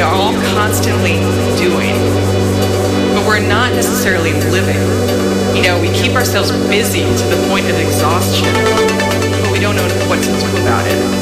are all constantly doing, but we're not necessarily living. We keep ourselves busy to the point of exhaustion, but we don't know what to do about it.